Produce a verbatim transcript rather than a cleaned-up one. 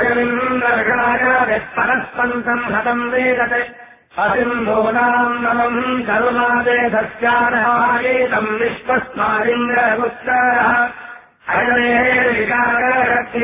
अयमिन्द्रषणाय वित्परस्पन्तम् हतम् वेदते असिम्भूनाम् नमम् करुणादेधस्यानहायेतम् विश्वस्मारिन्द्रपुत्रः अयमे विकारः